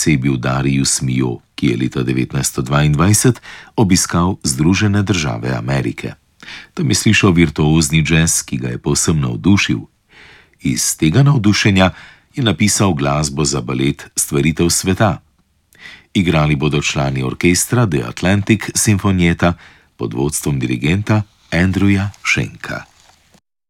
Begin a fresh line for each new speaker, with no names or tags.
čase je bil Darius Milhaud, ki je leta 1922 obiskal Združene države Amerike. Tam je slišal virtuozni džez, ki ga je povsem navdušil. Iz tega navdušenja je napisal glasbo za balet Stvaritev sveta. Igrali bodo člani orkestra The Atlantic Sinfonietta pod vodstvom dirigenta Andrewa Schenka.